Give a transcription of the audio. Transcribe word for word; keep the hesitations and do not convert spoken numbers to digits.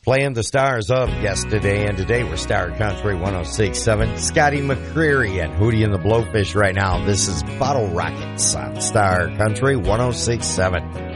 Playing the stars of yesterday and today. We're Star Country one oh six point seven. Scotty McCreery and Hootie and the Blowfish right now. This is Bottle Rockets on Star Country one oh six point seven.